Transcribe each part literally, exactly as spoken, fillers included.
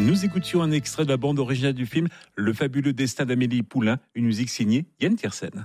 Nous écoutions un extrait de la bande originale du film Le fabuleux destin d'Amélie Poulain, une musique signée Yann Tiersen.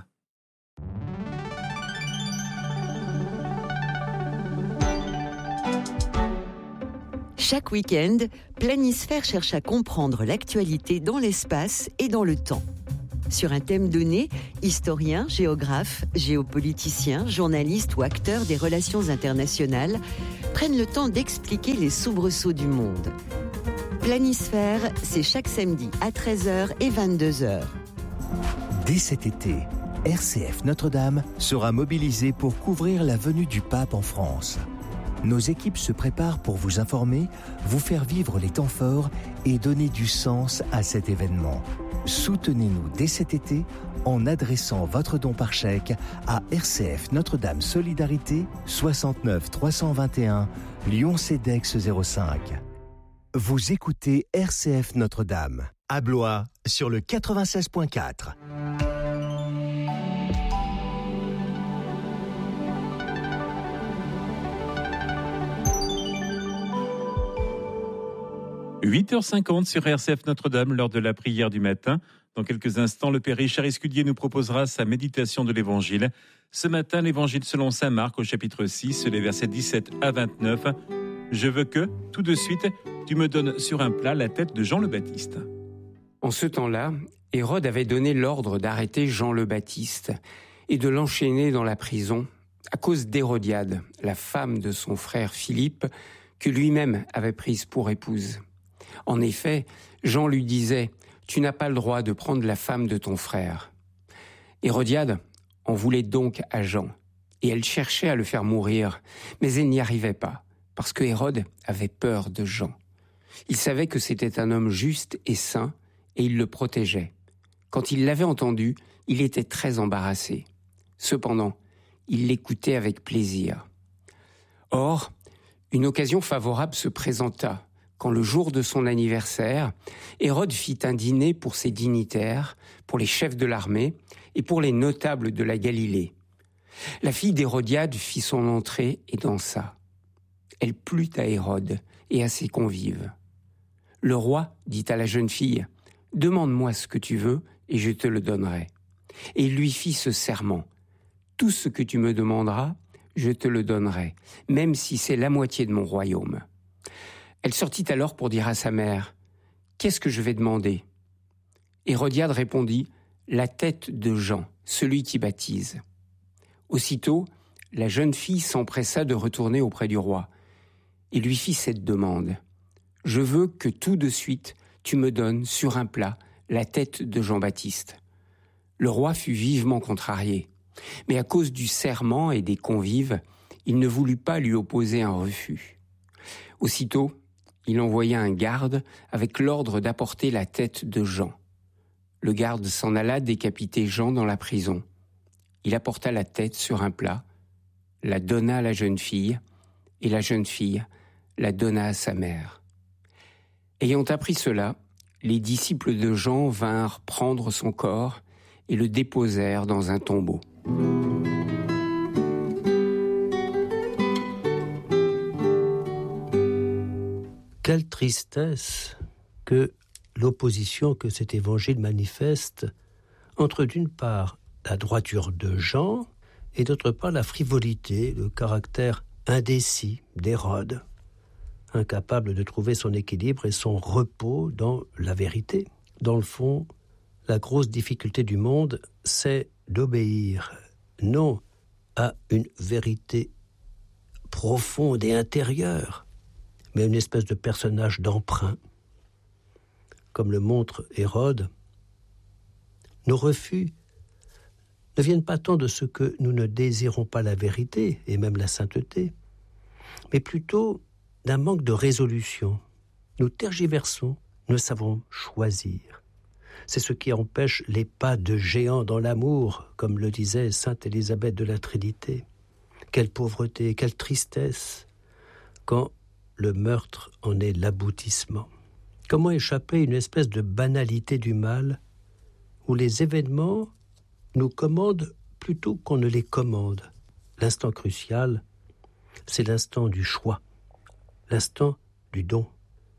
Chaque week-end, Planisphère cherche à comprendre l'actualité dans l'espace et dans le temps. Sur un thème donné, historiens, géographes, géopoliticiens, journalistes ou acteurs des relations internationales prennent le temps d'expliquer les soubresauts du monde. Planisphère, c'est chaque samedi à treize heures et vingt-deux heures. Dès cet été, R C F Notre-Dame sera mobilisée pour couvrir la venue du pape en France. Nos équipes se préparent pour vous informer, vous faire vivre les temps forts et donner du sens à cet événement. Soutenez-nous dès cet été en adressant votre don par chèque à R C F Notre-Dame Solidarité soixante-neuf trois cent vingt et un Lyon-Cedex zéro cinq. Vous écoutez R C F Notre-Dame à Blois sur le quatre-vingt-seize virgule quatre. huit heures cinquante sur R C F Notre-Dame, l'heure de la prière du matin. Dans quelques instants, le Père Richard Escudier nous proposera sa méditation de l'Évangile. Ce matin, l'Évangile selon saint Marc au chapitre six, les versets dix-sept à vingt-neuf. Je veux que, tout de suite, tu me donnes sur un plat la tête de Jean le Baptiste. En ce temps-là, Hérode avait donné l'ordre d'arrêter Jean le Baptiste et de l'enchaîner dans la prison à cause d'Hérodiade, la femme de son frère Philippe, que lui-même avait prise pour épouse. En effet, Jean lui disait « Tu n'as pas le droit de prendre la femme de ton frère ». Hérodiade en voulait donc à Jean, et elle cherchait à le faire mourir, mais elle n'y arrivait pas, parce que Hérode avait peur de Jean. Il savait que c'était un homme juste et saint, et il le protégeait. Quand il l'avait entendu, il était très embarrassé. Cependant, il l'écoutait avec plaisir. Or, une occasion favorable se présenta, quand le jour de son anniversaire, Hérode fit un dîner pour ses dignitaires, pour les chefs de l'armée et pour les notables de la Galilée. La fille d'Hérodiade fit son entrée et dansa. Elle plut à Hérode et à ses convives. Le roi dit à la jeune fille « Demande-moi ce que tu veux et je te le donnerai. » Et il lui fit ce serment « Tout ce que tu me demanderas, je te le donnerai, même si c'est la moitié de mon royaume. » Elle sortit alors pour dire à sa mère « Qu'est-ce que je vais demander ?» Hérodiade répondit « La tête de Jean, celui qui baptise. » Aussitôt, la jeune fille s'empressa de retourner auprès du roi et lui fit cette demande « Je veux que tout de suite tu me donnes sur un plat la tête de Jean-Baptiste. » Le roi fut vivement contrarié, mais à cause du serment et des convives, il ne voulut pas lui opposer un refus. Aussitôt, il envoya un garde avec l'ordre d'apporter la tête de Jean. Le garde s'en alla décapiter Jean dans la prison. Il apporta la tête sur un plat, la donna à la jeune fille, et la jeune fille la donna à sa mère. Ayant appris cela, les disciples de Jean vinrent prendre son corps et le déposèrent dans un tombeau. Quelle tristesse que l'opposition que cet évangile manifeste entre d'une part la droiture de Jean et d'autre part la frivolité, le caractère indécis d'Hérode, incapable de trouver son équilibre et son repos dans la vérité. Dans le fond, la grosse difficulté du monde, c'est d'obéir non à une vérité profonde et intérieure, mais une espèce de personnage d'emprunt. Comme le montre Hérode, nos refus ne viennent pas tant de ce que nous ne désirons pas la vérité, et même la sainteté, mais plutôt d'un manque de résolution. Nous tergiversons, nous savons choisir. C'est ce qui empêche les pas de géant dans l'amour, comme le disait sainte Élisabeth de la Trinité. Quelle pauvreté, quelle tristesse, quand le meurtre en est l'aboutissement. Comment échapper à une espèce de banalité du mal, où les événements nous commandent plutôt qu'on ne les commande. L'instant crucial, c'est l'instant du choix, l'instant du don,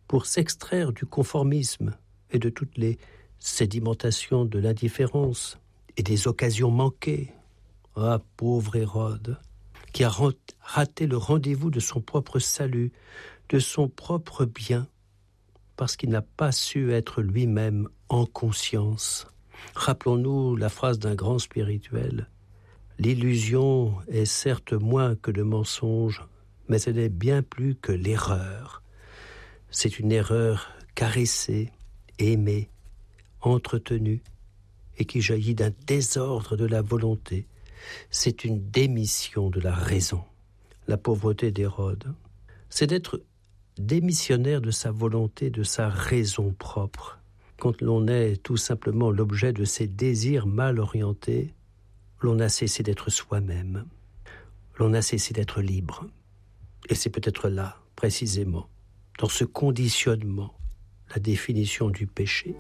pour s'extraire du conformisme et de toutes les sédimentations de l'indifférence et des occasions manquées. Ah, pauvre Hérode, qui a raté le rendez-vous de son propre salut, de son propre bien, parce qu'il n'a pas su être lui-même en conscience. Rappelons-nous la phrase d'un grand spirituel. L'illusion est certes moins que le mensonge, mais elle est bien plus que l'erreur. C'est une erreur caressée, aimée, entretenue, et qui jaillit d'un désordre de la volonté. C'est une démission de la raison. La pauvreté d'Hérode, c'est d'être démissionnaire de sa volonté, de sa raison propre. Quand l'on est tout simplement l'objet de ses désirs mal orientés, l'on a cessé d'être soi-même. L'on a cessé d'être libre. Et c'est peut-être là, précisément, dans ce conditionnement, la définition du péché.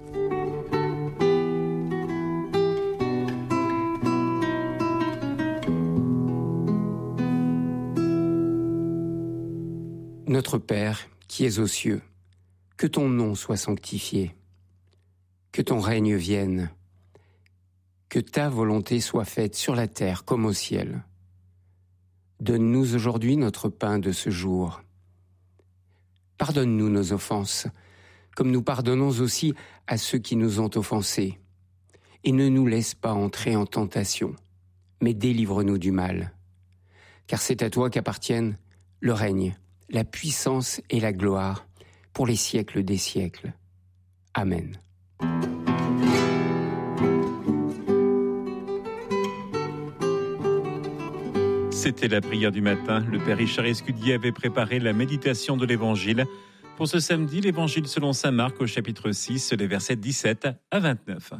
Notre Père, qui es aux cieux, que ton nom soit sanctifié, que ton règne vienne, que ta volonté soit faite sur la terre comme au ciel. Donne-nous aujourd'hui notre pain de ce jour. Pardonne-nous nos offenses, comme nous pardonnons aussi à ceux qui nous ont offensés. Et ne nous laisse pas entrer en tentation, mais délivre-nous du mal. Car c'est à toi qu'appartiennent le règne, la puissance et la gloire pour les siècles des siècles. Amen. C'était la prière du matin. Le Père Richard Escudier avait préparé la méditation de l'Évangile. Pour ce samedi, l'Évangile selon saint Marc au chapitre six, les versets dix-sept à vingt-neuf.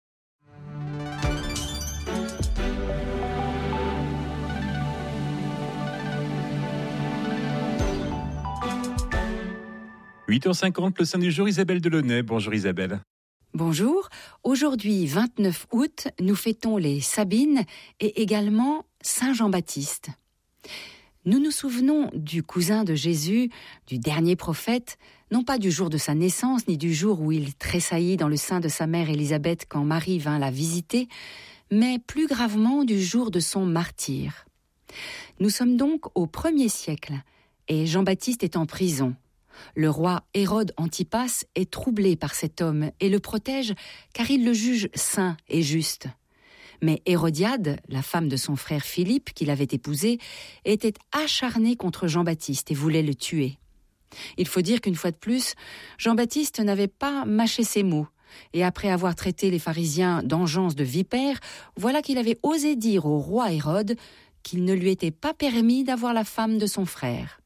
huit heures cinquante, le saint du jour, Isabelle Delaunay. Bonjour Isabelle. Bonjour. Aujourd'hui, vingt-neuf août, nous fêtons les Sabines et également Saint Jean-Baptiste. Nous nous souvenons du cousin de Jésus, du dernier prophète, non pas du jour de sa naissance, ni du jour où il tressaillit dans le sein de sa mère Élisabeth quand Marie vint la visiter, mais plus gravement du jour de son martyre. Nous sommes donc au premier siècle, et Jean-Baptiste est en prison. Le roi Hérode Antipas est troublé par cet homme et le protège car il le juge saint et juste. Mais Hérodiade, la femme de son frère Philippe, qu'il avait épousé, était acharnée contre Jean-Baptiste et voulait le tuer. Il faut dire qu'une fois de plus, Jean-Baptiste n'avait pas mâché ses mots. Et après avoir traité les pharisiens d'engeance de vipères, voilà qu'il avait osé dire au roi Hérode qu'il ne lui était pas permis d'avoir la femme de son frère.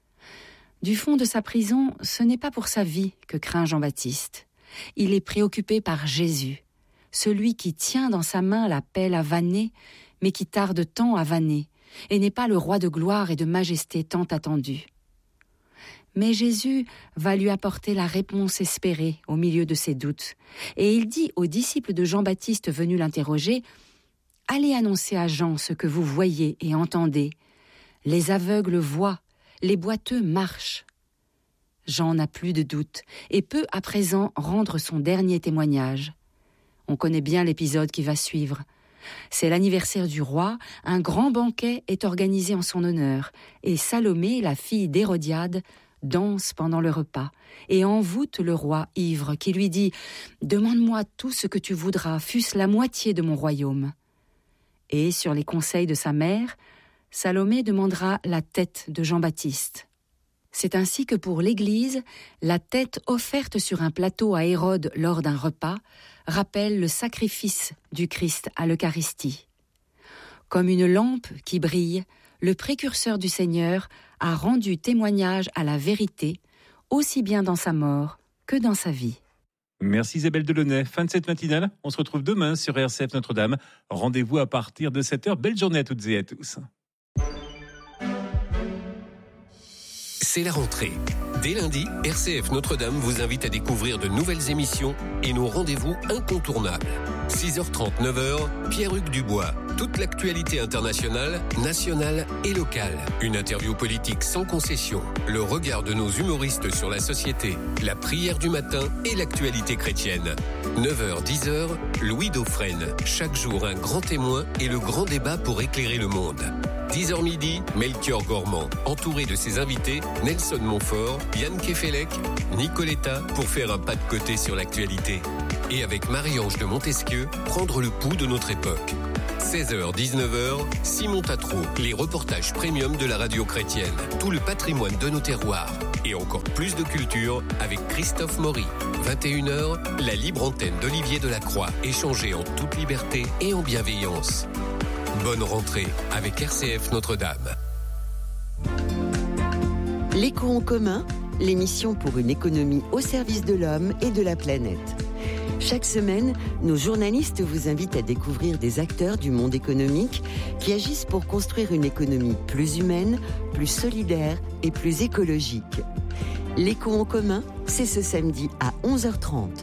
Du fond de sa prison, ce n'est pas pour sa vie que craint Jean-Baptiste. Il est préoccupé par Jésus, celui qui tient dans sa main la pelle à vanner, mais qui tarde tant à vanner, et n'est pas le roi de gloire et de majesté tant attendu. Mais Jésus va lui apporter la réponse espérée au milieu de ses doutes, et il dit aux disciples de Jean-Baptiste venus l'interroger « Allez annoncer à Jean ce que vous voyez et entendez. Les aveugles voient, les boiteux marchent. » Jean n'a plus de doute et peut à présent rendre son dernier témoignage. On connaît bien l'épisode qui va suivre. C'est l'anniversaire du roi, un grand banquet est organisé en son honneur, et Salomé, la fille d'Hérodiade, danse pendant le repas, et envoûte le roi ivre, qui lui dit « Demande-moi tout ce que tu voudras, fût-ce la moitié de mon royaume. » Et sur les conseils de sa mère, Salomé demandera la tête de Jean-Baptiste. C'est ainsi que pour l'Église, la tête offerte sur un plateau à Hérode lors d'un repas rappelle le sacrifice du Christ à l'Eucharistie. Comme une lampe qui brille, le précurseur du Seigneur a rendu témoignage à la vérité, aussi bien dans sa mort que dans sa vie. Merci Isabelle Delaunay. Fin de cette matinale. On se retrouve demain sur R C F Notre-Dame. Rendez-vous à partir de sept heures. Belle journée à toutes et à tous. C'est la rentrée. Dès lundi, R C F Notre-Dame vous invite à découvrir de nouvelles émissions et nos rendez-vous incontournables. six heures trente, neuf heures, Pierre-Hugues Dubois. Toute l'actualité internationale, nationale et locale. Une interview politique sans concession. Le regard de nos humoristes sur la société. La prière du matin et l'actualité chrétienne. neuf heures, dix heures, Louis Dauphren. Chaque jour, un grand témoin et le grand débat pour éclairer le monde. dix heures midi, Melchior Gormand, entouré de ses invités, Nelson Montfort, Yann Kefelec, Nicoletta, pour faire un pas de côté sur l'actualité. Et avec Marie-Ange de Montesquieu, prendre le pouls de notre époque. seize heures, dix-neuf heures, Simon Tatro, les reportages premium de la radio chrétienne. Tout le patrimoine de nos terroirs. Et encore plus de culture avec Christophe Maury. vingt et une heures, la libre antenne d'Olivier Delacroix, échangée en toute liberté et en bienveillance. Bonne rentrée avec R C F Notre-Dame. L'écho en commun, l'émission pour une économie au service de l'homme et de la planète. Chaque semaine, nos journalistes vous invitent à découvrir des acteurs du monde économique qui agissent pour construire une économie plus humaine, plus solidaire et plus écologique. L'écho en commun, c'est ce samedi à onze heures trente.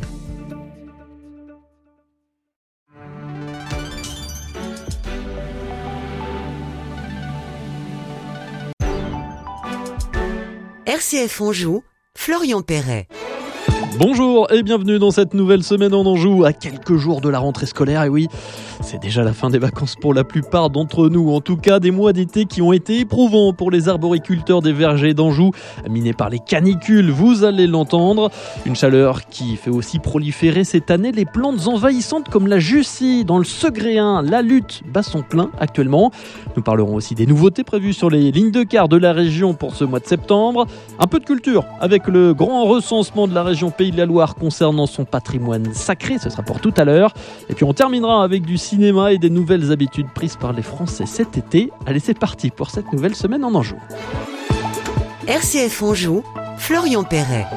R C F Anjou, Florian Perret. Bonjour et bienvenue dans cette nouvelle semaine en Anjou, à quelques jours de la rentrée scolaire. Et oui, c'est déjà la fin des vacances pour la plupart d'entre nous. En tout cas, des mois d'été qui ont été éprouvants pour les arboriculteurs des vergers d'Anjou, minés par les canicules, vous allez l'entendre. Une chaleur qui fait aussi proliférer cette année les plantes envahissantes comme la jussie dans le Segréen. La lutte bat son plein actuellement. Nous parlerons aussi des nouveautés prévues sur les lignes de car de la région pour ce mois de septembre. Un peu de culture avec le grand recensement de la région Pays de la Loire concernant son patrimoine sacré, ce sera pour tout à l'heure. Et puis on terminera avec du cinéma et des nouvelles habitudes prises par les Français cet été. Allez, c'est parti pour cette nouvelle semaine en Anjou. R C F Anjou, Florian Perret.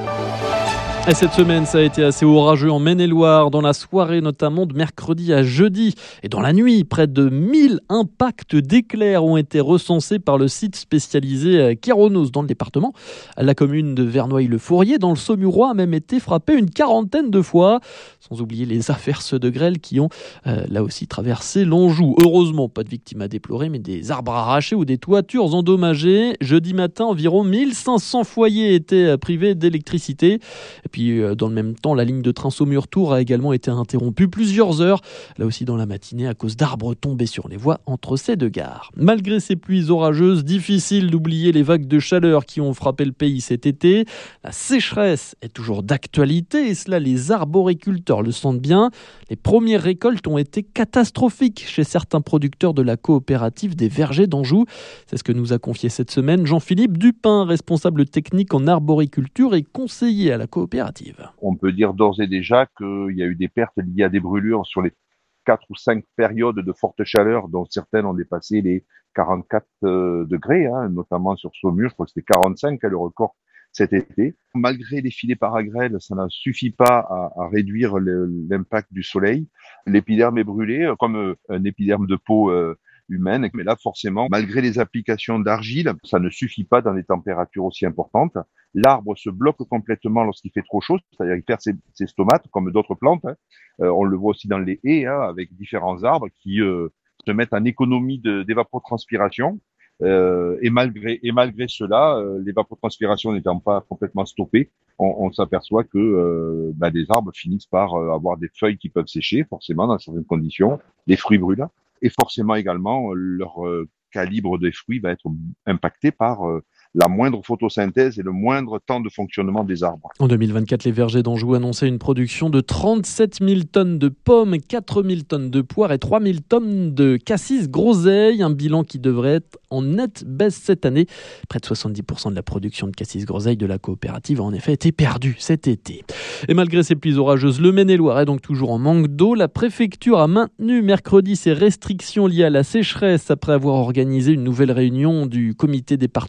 Et cette semaine, ça a été assez orageux en Maine-et-Loire, dans la soirée notamment de mercredi à jeudi. Et dans la nuit, près de mille impacts d'éclairs ont été recensés par le site spécialisé Kéronos dans le département. La commune de Verneuil-le-Fourier, dans le Saumurois, a même été frappée une quarantaine de fois. Sans oublier les averses de grêle qui ont euh, là aussi traversé l'Anjou. Heureusement, pas de victimes à déplorer, mais des arbres arrachés ou des toitures endommagées. Jeudi matin, environ mille cinq cents foyers étaient privés d'électricité. Et puis, dans le même temps, la ligne de train Saumur-Tours a également été interrompue plusieurs heures, là aussi dans la matinée, à cause d'arbres tombés sur les voies entre ces deux gares. Malgré ces pluies orageuses, difficile d'oublier les vagues de chaleur qui ont frappé le pays cet été. La sécheresse est toujours d'actualité et cela, les arboriculteurs le sentent bien. Les premières récoltes ont été catastrophiques chez certains producteurs de la coopérative des vergers d'Anjou. C'est ce que nous a confié cette semaine Jean-Philippe Dupin, responsable technique en arboriculture et conseiller à la coopérative. On peut dire d'ores et déjà qu'il y a eu des pertes liées à des brûlures sur les quatre ou cinq périodes de forte chaleur, dont certaines ont dépassé les quarante-quatre euh, degrés, hein, notamment sur Saumur, je crois que c'était quarante-cinq, hein, le record cet été. Malgré les filets paragrêle, ça ne suffit pas à, à réduire le, l'impact du soleil. L'épiderme est brûlé, comme un épiderme de peau euh, humaine. Mais là, forcément, malgré les applications d'argile, ça ne suffit pas dans des températures aussi importantes. L'arbre se bloque complètement lorsqu'il fait trop chaud, c'est-à-dire qu'il perd ses, ses stomates, comme d'autres plantes. Hein. Euh, on le voit aussi dans les haies, hein, avec différents arbres qui euh, se mettent en économie de, d'évapotranspiration. Euh, et malgré et malgré cela, euh, l'évapotranspiration n'étant pas complètement stoppée, on, on s'aperçoit que euh, bah, des arbres finissent par euh, avoir des feuilles qui peuvent sécher, forcément dans certaines conditions, les fruits brûlent, et forcément également leur euh, calibre des fruits va être impacté par euh, la moindre photosynthèse et le moindre temps de fonctionnement des arbres. En deux mille vingt-quatre, les vergers d'Anjou annonçaient une production de trente-sept mille tonnes de pommes, quatre mille tonnes de poires et trois mille tonnes de cassis groseille, un bilan qui devrait être en nette baisse cette année. Près de soixante-dix pour cent de la production de cassis groseille de la coopérative a en effet été perdue cet été. Et malgré ces pluies orageuses, le Maine-et-Loire est donc toujours en manque d'eau. La préfecture a maintenu mercredi ses restrictions liées à la sécheresse après avoir organisé une nouvelle réunion du comité départemental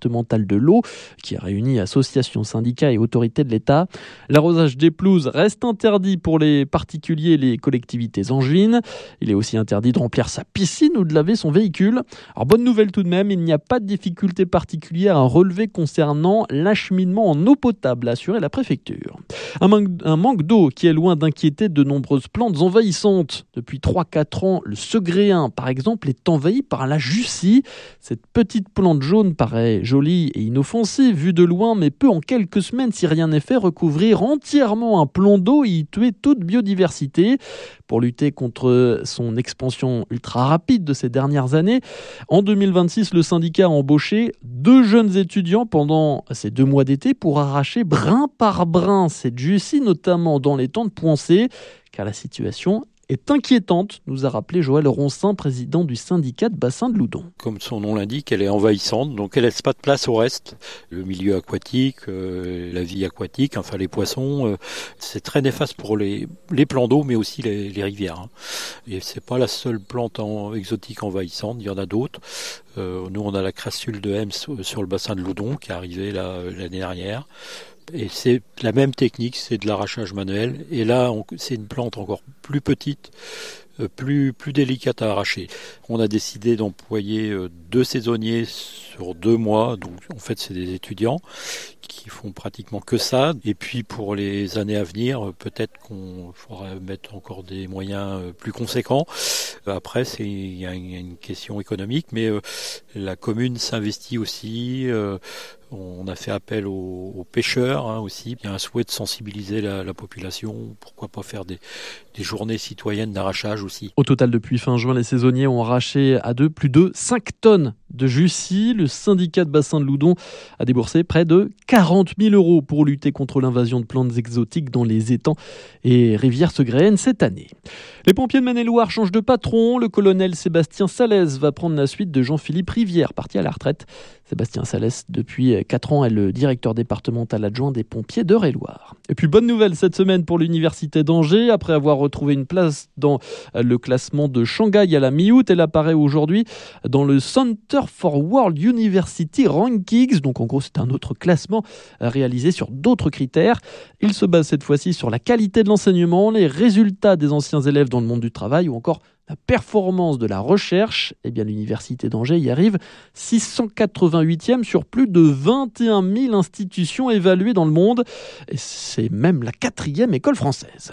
de l'eau qui a réuni associations, syndicats et autorités de l'État. L'arrosage des pelouses reste interdit pour les particuliers et les collectivités angevines. Il est aussi interdit de remplir sa piscine ou de laver son véhicule. Alors bonne nouvelle tout de même, il n'y a pas de difficulté particulière à relever concernant l'acheminement en eau potable, a assuré la préfecture. Un manque, un manque d'eau qui est loin d'inquiéter de nombreuses plantes envahissantes. Depuis trois à quatre ans, le segréen, par exemple, est envahi par la jussie. Cette petite plante jaune paraît jolie et inoffensive vue de loin, mais peut en quelques semaines, si rien n'est fait, recouvrir entièrement un plan d'eau et y tuer toute biodiversité. Pour lutter contre son expansion ultra rapide de ces dernières années, en deux mille vingt-six, le syndicat a embauché deux jeunes étudiants pendant ces deux mois d'été pour arracher brin par brin cette jussie, notamment dans les temps de Poincé, car la situation est inquiétante, nous a rappelé Joël Roncin, président du syndicat de bassin de Loudon. Comme son nom l'indique, elle est envahissante, donc elle laisse pas de place au reste. Le milieu aquatique, euh, la vie aquatique, enfin les poissons, euh, c'est très néfaste pour les, les plans d'eau, mais aussi les, les rivières. Hein. Et c'est pas la seule plante en, exotique envahissante, il y en a d'autres. Euh, nous, on a la crassule de Hems sur le bassin de Loudon qui est arrivée là, l'année dernière. Et c'est la même technique, c'est de l'arrachage manuel. Et là, on, c'est une plante encore plus petite, euh, plus plus délicate à arracher. On a décidé d'employer euh, deux saisonniers sur deux mois. Donc, en fait, c'est des étudiants qui font pratiquement que ça. Et puis, pour les années à venir, peut-être qu'on faudra mettre encore des moyens plus conséquents. Après, c'est il y a une question économique, mais euh, la commune s'investit aussi. Euh, On a fait appel aux, aux pêcheurs hein, aussi. Il y a un souhait de sensibiliser la, la population. Pourquoi pas faire des, des journées citoyennes d'arrachage aussi. Au total, depuis fin juin, les saisonniers ont arraché à deux plus de cinq tonnes de jussie. Le syndicat de bassin de Loudon a déboursé près de quarante mille euros pour lutter contre l'invasion de plantes exotiques dans les étangs et rivières segréennes cette année. Les pompiers de Maine-et-Loire changent de patron. Le colonel Sébastien Salès va prendre la suite de Jean-Philippe Rivière, parti à la retraite. Sébastien Salès, depuis quatre ans, est le directeur départemental adjoint des pompiers d'Eure-et-Loire. Et puis, bonne nouvelle cette semaine pour l'Université d'Angers. Après avoir retrouvé une place dans le classement de Shanghai à la mi-août, elle apparaît aujourd'hui dans le Center for World University Rankings. Donc, en gros, c'est un autre classement réalisé sur d'autres critères. Il se base cette fois-ci sur la qualité de l'enseignement, les résultats des anciens élèves dans le monde du travail ou encore la performance de la recherche. Eh bien, l'Université d'Angers y arrive six cent quatre-vingt-huitième sur plus de vingt et un mille institutions évaluées dans le monde. Et c'est même la quatrième école française.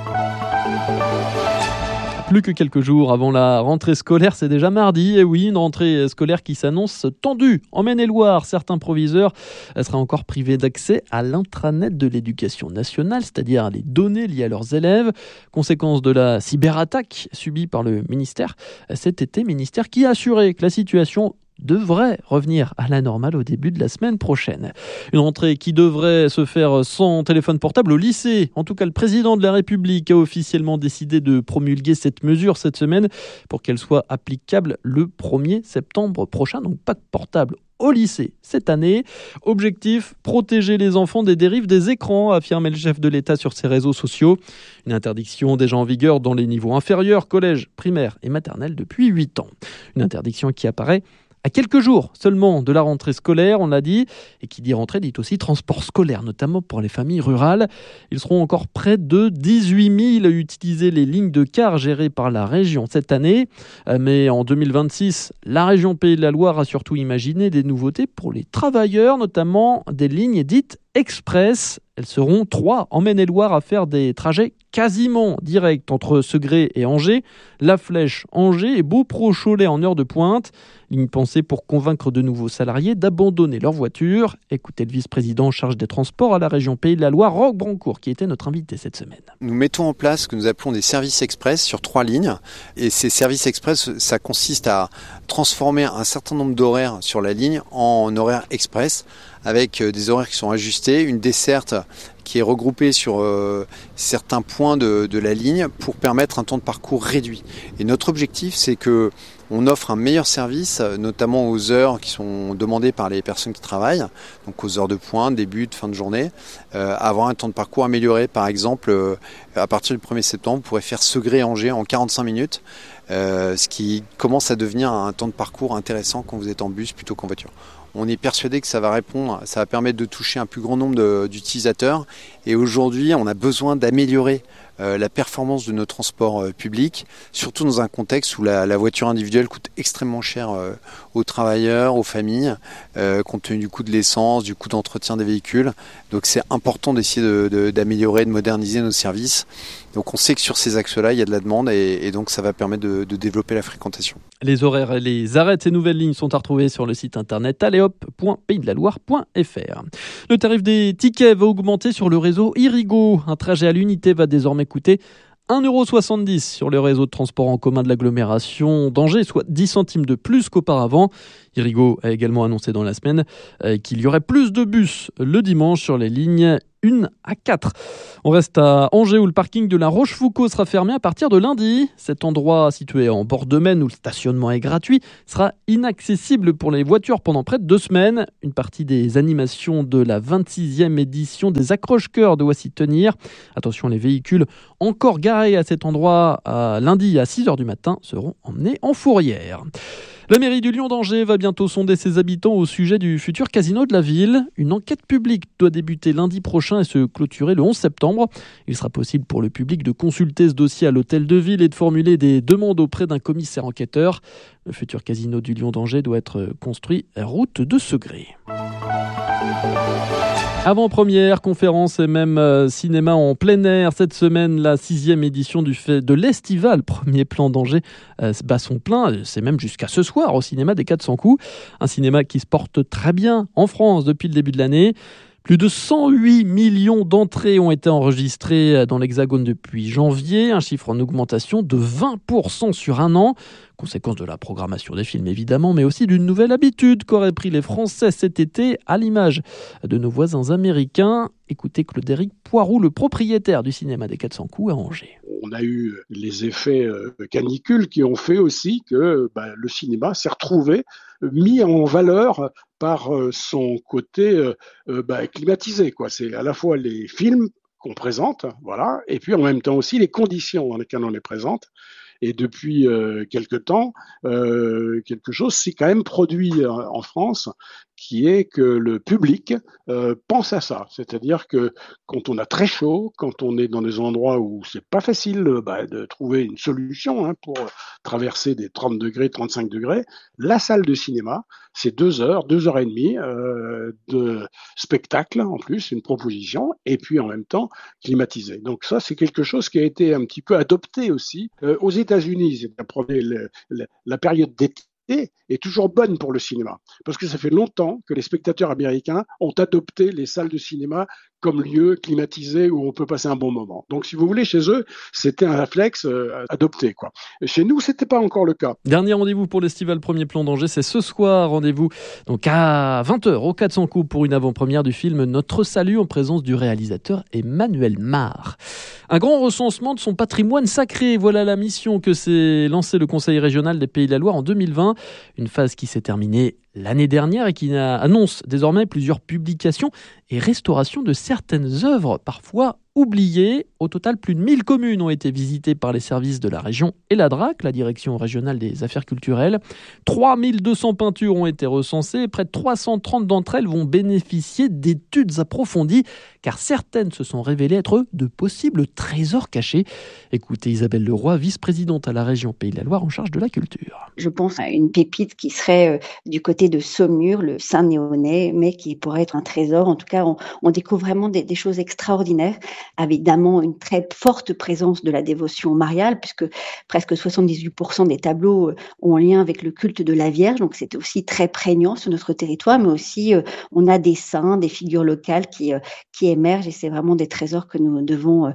Plus que quelques jours avant la rentrée scolaire, c'est déjà mardi. Et oui, une rentrée scolaire qui s'annonce tendue. En Maine-et-Loire, certains proviseurs seraient encore privés d'accès à l'intranet de l'éducation nationale, c'est-à-dire les données liées à leurs élèves. Conséquence de la cyberattaque subie par le ministère cet été, ministère qui a assuré que la situation devrait revenir à la normale au début de la semaine prochaine. Une rentrée qui devrait se faire sans téléphone portable au lycée. En tout cas, le président de la République a officiellement décidé de promulguer cette mesure cette semaine pour qu'elle soit applicable le premier septembre prochain. Donc pas de portable au lycée cette année. Objectif, protéger les enfants des dérives des écrans, a affirmé le chef de l'État sur ses réseaux sociaux. Une interdiction déjà en vigueur dans les niveaux inférieurs, collège, primaire et maternelle depuis huit ans. Une interdiction qui apparaît à quelques jours seulement de la rentrée scolaire, on l'a dit, et qui dit rentrée dit aussi transport scolaire, notamment pour les familles rurales. Ils seront encore près de dix-huit mille à utiliser les lignes de car gérées par la région cette année. Mais en deux mille vingt-six, la région Pays de la Loire a surtout imaginé des nouveautés pour les travailleurs, notamment des lignes dites express. Elles seront trois en Maine-et-Loire à faire des trajets quasiment directs entre Segré et Angers, La Flèche, Angers et Beaupro-Cholet en heure de pointe. Ligne pensée pour convaincre de nouveaux salariés d'abandonner leur voiture. Écoutez le vice-président en charge des transports à la région Pays de la Loire, Roch Brancourt, qui était notre invité cette semaine. Nous mettons en place ce que nous appelons des services express sur trois lignes. Et ces services express, ça consiste à transformer un certain nombre d'horaires sur la ligne en horaires express, avec des horaires qui sont ajustés, une desserte qui est regroupée sur euh, certains points de, de la ligne pour permettre un temps de parcours réduit. Et notre objectif, c'est que on offre un meilleur service, notamment aux heures qui sont demandées par les personnes qui travaillent, donc aux heures de pointe, début, de fin de journée, euh, avoir un temps de parcours amélioré. Par exemple, euh, à partir du premier septembre, vous pourrez faire Segré-Angers en quarante-cinq minutes, euh, ce qui commence à devenir un temps de parcours intéressant quand vous êtes en bus plutôt qu'en voiture. On est persuadé que ça va répondre, ça va permettre de toucher un plus grand nombre de, d'utilisateurs. Et aujourd'hui, on a besoin d'améliorer euh, la performance de nos transports euh, publics, surtout dans un contexte où la, la voiture individuelle coûte extrêmement cher euh, aux travailleurs, aux familles, euh, compte tenu du coût de l'essence, du coût d'entretien des véhicules. Donc c'est important d'essayer de, de, d'améliorer, de moderniser nos services. Donc on sait que sur ces axes-là, il y a de la demande et, et donc ça va permettre de, de développer la fréquentation. Les horaires et les arrêts de ces nouvelles lignes sont à retrouver sur le site internet aléop point pays de la loire point f r. Le tarif des tickets va augmenter sur le réseau Irigo. Un trajet à l'unité va désormais coûter un euro soixante-dix sur le réseau de transport en commun de l'agglomération d'Angers, soit dix centimes de plus qu'auparavant. Irigo a également annoncé dans la semaine qu'il y aurait plus de bus le dimanche sur les lignes un à quatre. On reste à Angers où le parking de la Rochefoucauld sera fermé à partir de lundi. Cet endroit situé en bord de Maine où le stationnement est gratuit sera inaccessible pour les voitures pendant près de deux semaines. Une partie des animations de la vingt-sixième édition des accroche-cœurs doit s'y tenir. Attention, les véhicules encore garés à cet endroit à lundi à six heures du matin seront emmenés en fourrière. La mairie du Lion d'Angers va bientôt sonder ses habitants au sujet du futur casino de la ville. Une enquête publique doit débuter lundi prochain et se clôturer le onze septembre. Il sera possible pour le public de consulter ce dossier à l'hôtel de ville et de formuler des demandes auprès d'un commissaire enquêteur. Le futur casino du Lion d'Angers doit être construit route de Segré. Avant-première, conférence et même euh, cinéma en plein air. Cette semaine, la sixième édition du fait de l'Estival, premier plan d'Angers, euh, bat son plein. C'est même jusqu'à ce soir au cinéma des quatre cents coups. Un cinéma qui se porte très bien en France depuis le début de l'année. Plus de cent huit millions d'entrées ont été enregistrées dans l'Hexagone depuis janvier, un chiffre en augmentation de vingt pour cent sur un an. Conséquence de la programmation des films évidemment, mais aussi d'une nouvelle habitude qu'auraient pris les Français cet été, à l'image de nos voisins américains. Écoutez Claude-Éric Poiroux, le propriétaire du cinéma des quatre cents coups à Angers. On a eu les effets canicules qui ont fait aussi que bah, le cinéma s'est retrouvé mis en valeur par son côté euh, bah, climatisé, quoi. C'est à la fois les films qu'on présente, voilà, et puis en même temps aussi les conditions dans lesquelles on les présente. Et depuis euh, quelque temps, euh, quelque chose s'est quand même produit en, en France, qui est que le public euh, pense à ça. C'est-à-dire que quand on a très chaud, quand on est dans des endroits où c'est pas facile bah, de trouver une solution hein, pour traverser des trente degrés, trente-cinq degrés, la salle de cinéma, c'est deux heures, deux heures et demie euh, de spectacle en plus, une proposition, et puis en même temps climatisé. Donc ça, c'est quelque chose qui a été un petit peu adopté aussi euh, aux États-Unis. C'est-à-dire le, le, la période d'été est toujours bonne pour le cinéma, parce que ça fait longtemps que les spectateurs américains ont adopté les salles de cinéma comme lieu climatisé où on peut passer un bon moment. Donc, si vous voulez, chez eux, c'était un réflexe euh, adopté, quoi. Chez nous, c'était pas encore le cas. Dernier rendez-vous pour l'Estival Premier Plan d'Angers, c'est ce soir. Rendez-vous donc à vingt heures au quatre cents coups pour une avant-première du film Notre Salut en présence du réalisateur Emmanuel Mar. Un grand recensement de son patrimoine sacré. Voilà la mission que s'est lancé le Conseil régional des Pays de la Loire en deux mille vingt. Une phase qui s'est terminée l'année dernière et qui annonce désormais plusieurs publications et restaurations de certaines œuvres, parfois oubliées. Au total, plus de mille communes ont été visitées par les services de la région et la D R A C, la Direction régionale des affaires culturelles. trois mille deux cents peintures ont été recensées. Près de trois cent trente d'entre elles vont bénéficier d'études approfondies, car certaines se sont révélées être de possibles trésors cachés. Écoutez Isabelle Leroy, vice-présidente à la région Pays de la Loire en charge de la culture. Je pense à une pépite qui serait du côté de Saumur, le Saint-Néonais, mais qui pourrait être un trésor. En tout cas, on, on découvre vraiment des, des choses extraordinaires, évidemment une très forte présence de la dévotion mariale, puisque presque soixante-dix-huit pour cent des tableaux ont un lien avec le culte de la Vierge, donc c'est aussi très prégnant sur notre territoire, mais aussi on a des saints, des figures locales qui, qui émergent, et c'est vraiment des trésors que nous devons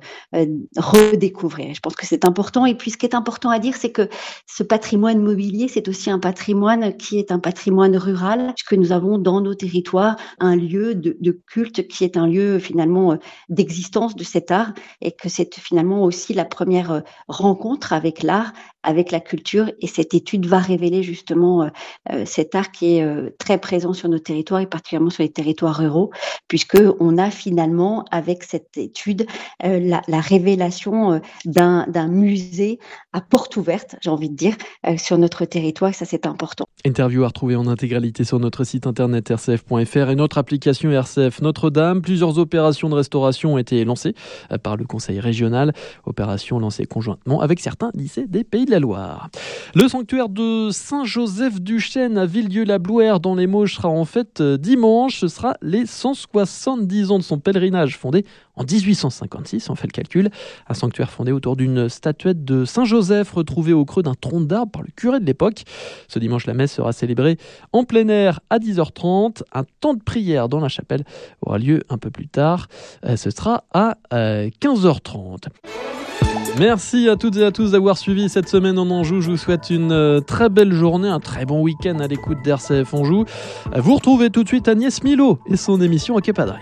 redécouvrir. Je pense que c'est important, et puis ce qui est important à dire, c'est que ce patrimoine mobilier, c'est aussi un patrimoine qui est un patrimoine rural, puisque nous avons dans nos territoires un lieu de, de culte qui est un lieu finalement d'existence de cet art, et que c'est finalement aussi la première rencontre avec l'art avec la culture. Et cette étude va révéler justement euh, euh, cet art qui est euh, très présent sur nos territoires et particulièrement sur les territoires ruraux, puisque on a finalement avec cette étude euh, la, la révélation euh, d'un, d'un musée à porte ouverte, j'ai envie de dire, euh, sur notre territoire. Et ça, c'est important. Interview à retrouver en intégralité sur notre site internet r c f point f r et notre application R C F Notre-Dame. Plusieurs opérations de restauration ont été lancées par le conseil régional. Opérations lancées conjointement avec certains lycées des Pays de la Loire. Le sanctuaire de Saint-Joseph-du-Chêne à Villedieu-la-Blouère dans les Mauges sera en fête dimanche. Ce sera les cent soixante-dix ans de son pèlerinage fondé en dix-huit cent cinquante-six, on fait le calcul. Un sanctuaire fondé autour d'une statuette de Saint-Joseph retrouvée au creux d'un tronc d'arbre par le curé de l'époque. Ce dimanche, la messe sera célébrée en plein air à dix heures trente. Un temps de prière dans la chapelle aura lieu un peu plus tard. Ce sera à quinze heures trente. Merci à toutes et à tous d'avoir suivi cette semaine en Anjou. Je vous souhaite une très belle journée, un très bon week-end à l'écoute d'R C F Anjou. Vous retrouvez tout de suite Agnès Milo et son émission Ok Padré.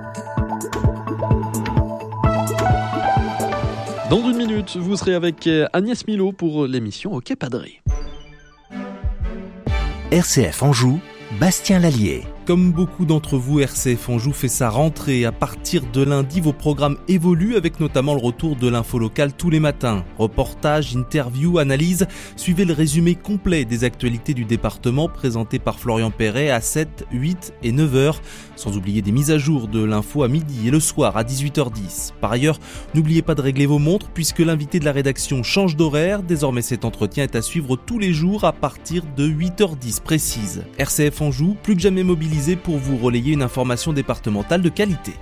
Dans une minute, vous serez avec Agnès Milo pour l'émission Ok Padré. R C F Anjou, Bastien Lallier. Comme beaucoup d'entre vous, R C F Anjou fait sa rentrée. À partir de lundi, vos programmes évoluent avec notamment le retour de l'info locale tous les matins. Reportages, interviews, analyses. Suivez le résumé complet des actualités du département présenté par Florian Perret à sept, huit et neuf heures. Sans oublier des mises à jour de l'info à midi et le soir à dix-huit heures dix. Par ailleurs, n'oubliez pas de régler vos montres puisque l'invité de la rédaction change d'horaire. Désormais, cet entretien est à suivre tous les jours à partir de huit heures dix précise. R C F Anjou, plus que jamais mobilisé pour vous relayer une information départementale de qualité.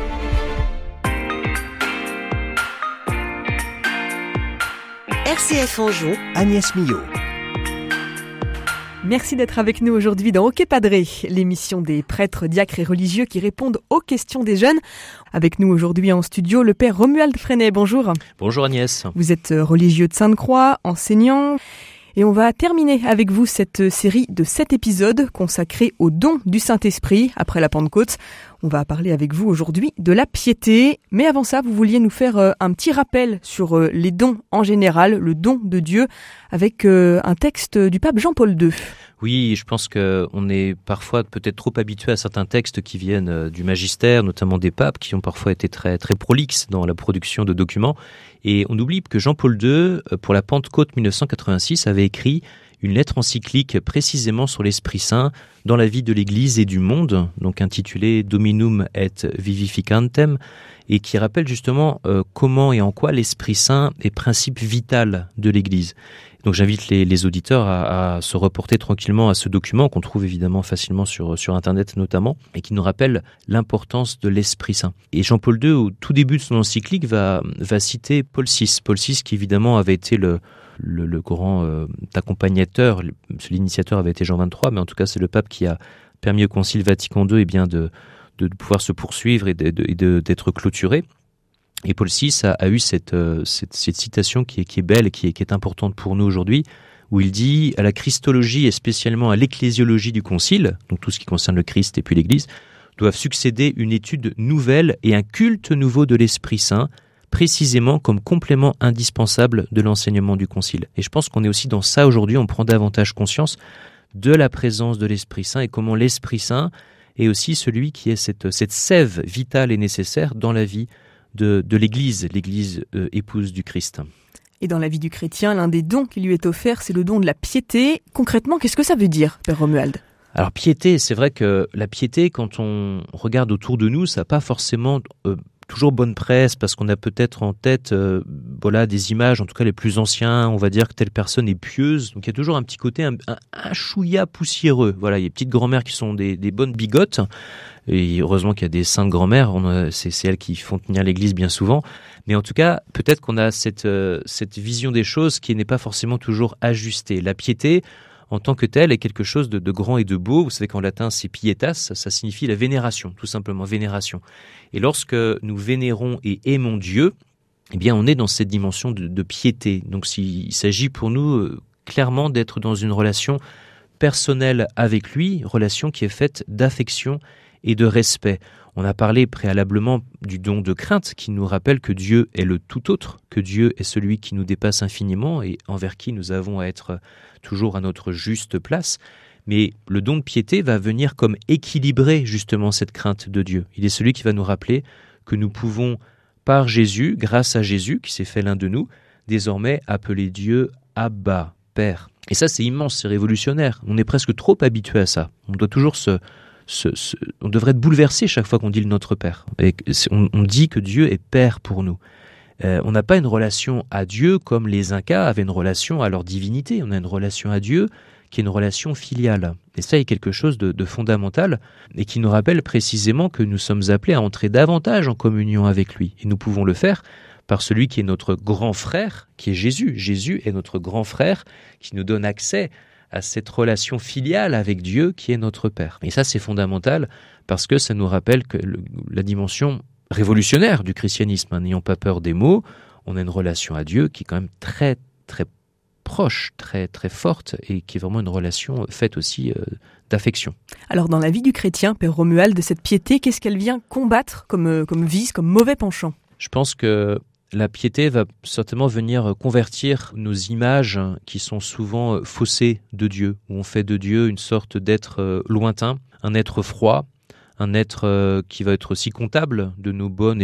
R C F Anjou, Agnès Millot. Merci d'être avec nous aujourd'hui dans Ok Padré, l'émission des prêtres, diacres et religieux qui répondent aux questions des jeunes. Avec nous aujourd'hui en studio, le père Romuald Freinet. Bonjour. Bonjour Agnès. Vous êtes religieux de Sainte-Croix, enseignant. Et on va terminer avec vous cette série de sept épisodes consacrés au don du Saint-Esprit après la Pentecôte. On va parler avec vous aujourd'hui de la piété. Mais avant ça, vous vouliez nous faire un petit rappel sur les dons en général, le don de Dieu, avec un texte du pape Jean-Paul deux. Oui, je pense qu'on est parfois peut-être trop habitué à certains textes qui viennent du magistère, notamment des papes, qui ont parfois été très, très prolixes dans la production de documents. Et on oublie que Jean-Paul deux, pour la Pentecôte mille neuf cent quatre-vingt-six, avait écrit une lettre encyclique précisément sur l'Esprit Saint dans la vie de l'Église et du monde, donc intitulée Dominum et Vivificantem, et qui rappelle justement euh, comment et en quoi l'Esprit Saint est principe vital de l'Église. Donc j'invite les, les auditeurs à, à se reporter tranquillement à ce document qu'on trouve évidemment facilement sur, sur Internet notamment, et qui nous rappelle l'importance de l'Esprit Saint. Et Jean-Paul deux, au tout début de son encyclique, va, va citer Paul six. Paul six qui évidemment avait été le Le, le grand euh, accompagnateur, l'initiateur avait été Jean vingt-trois, mais en tout cas c'est le pape qui a permis au Concile Vatican deux eh bien, de, de pouvoir se poursuivre et, de, de, et de, d'être clôturé. Et Paul six a, a eu cette, euh, cette, cette citation qui est, qui est belle et qui est, qui est importante pour nous aujourd'hui, où il dit « À la Christologie et spécialement à l'ecclésiologie du Concile, donc tout ce qui concerne le Christ et puis l'Église, doivent succéder une étude nouvelle et un culte nouveau de l'Esprit Saint, précisément comme complément indispensable de l'enseignement du Concile. » Et je pense qu'on est aussi dans ça aujourd'hui, on prend davantage conscience de la présence de l'Esprit Saint et comment l'Esprit Saint est aussi celui qui est cette, cette sève vitale et nécessaire dans la vie de, de l'Église, l'Église euh, épouse du Christ. Et dans la vie du chrétien, l'un des dons qui lui est offert, c'est le don de la piété. Concrètement, qu'est-ce que ça veut dire, Père Romuald ? Alors piété, c'est vrai que la piété, quand on regarde autour de nous, ça n'a pas forcément euh, toujours bonne presse, parce qu'on a peut-être en tête euh, voilà, des images, en tout cas les plus anciens, on va dire que telle personne est pieuse, donc il y a toujours un petit côté, un, un, un chouïa poussiéreux. Voilà, il y a des petites grand-mères qui sont des, des bonnes bigotes, et heureusement qu'il y a des saintes grand-mères, on a, c'est, c'est elles qui font tenir l'église bien souvent, mais en tout cas, peut-être qu'on a cette, euh, cette vision des choses qui n'est pas forcément toujours ajustée. La piété, en tant que telle, est quelque chose de, de grand et de beau. Vous savez qu'en latin, c'est pietas, ça signifie la vénération, tout simplement, vénération. Et lorsque nous vénérons et aimons Dieu, eh bien, on est dans cette dimension de, de piété. Donc, si, il s'agit pour nous euh, clairement d'être dans une relation personnelle avec lui, relation qui est faite d'affection et de respect. On a parlé préalablement du don de crainte qui nous rappelle que Dieu est le tout autre, que Dieu est celui qui nous dépasse infiniment et envers qui nous avons à être toujours à notre juste place. Mais le don de piété va venir comme équilibrer justement cette crainte de Dieu. Il est celui qui va nous rappeler que nous pouvons, par Jésus, grâce à Jésus qui s'est fait l'un de nous, désormais appeler Dieu Abba, Père. Et ça, c'est immense, c'est révolutionnaire. On est presque trop habitué à ça. On doit toujours se... se, se on devrait être bouleversé chaque fois qu'on dit le Notre Père. Et on, on dit que Dieu est Père pour nous. Euh, on n'a pas une relation à Dieu comme les Incas avaient une relation à leur divinité. On a une relation à Dieu qui est une relation filiale. Et ça est quelque chose de, de fondamental et qui nous rappelle précisément que nous sommes appelés à entrer davantage en communion avec lui. Et nous pouvons le faire par celui qui est notre grand frère, qui est Jésus. Jésus est notre grand frère qui nous donne accès à cette relation filiale avec Dieu qui est notre Père. Et ça, c'est fondamental parce que ça nous rappelle que le, la dimension révolutionnaire du christianisme. N'ayons pas peur des mots, on a une relation à Dieu qui est quand même très, très proche, très, très forte et qui est vraiment une relation faite aussi euh, d'affection. Alors dans la vie du chrétien, Père Romuald, de cette piété, qu'est-ce qu'elle vient combattre comme, comme vice, comme mauvais penchant ? Je pense que la piété va certainement venir convertir nos images qui sont souvent faussées de Dieu, où on fait de Dieu une sorte d'être lointain, un être froid, un être qui va être aussi comptable de nos bonnes